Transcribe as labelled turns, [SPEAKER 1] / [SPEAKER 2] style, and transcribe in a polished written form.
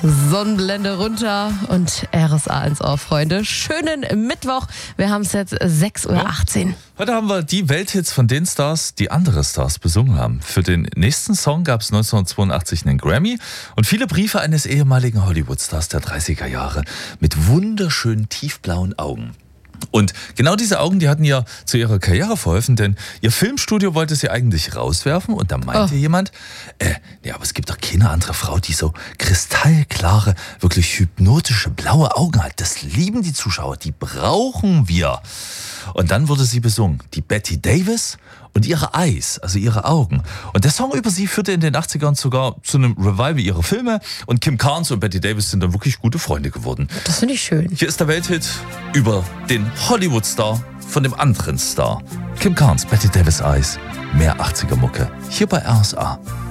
[SPEAKER 1] Sonnenblende runter und RSA ins Ohr, Freunde. Schönen Mittwoch. Wir haben es jetzt 6:18 Uhr.
[SPEAKER 2] Heute haben wir die Welthits von den Stars, die andere Stars besungen haben. Für den nächsten Song gab es 1982 einen Grammy und viele Briefe eines ehemaligen Hollywood-Stars der 30er Jahre mit wunderschönen tiefblauen Augen. Und genau diese Augen, die hatten ja zu ihrer Karriere verholfen, denn ihr Filmstudio wollte sie eigentlich rauswerfen und da meinte jemand, aber es gibt doch keine andere Frau, die so kristallklare, wirklich hypnotische blaue Augen hat. Das lieben die Zuschauer, die brauchen wir. Und dann wurde sie besungen, die Bette Davis und ihre Eyes, also ihre Augen. Und der Song über sie führte in den 80ern sogar zu einem Revival ihrer Filme und Kim Carnes und Bette Davis sind dann wirklich gute Freunde geworden.
[SPEAKER 1] Das finde ich schön.
[SPEAKER 2] Hier ist der Welthit über den Hollywood-Star von dem anderen Star. Kim Carnes, Bette Davis Eyes, mehr 80er Mucke, hier bei RSA.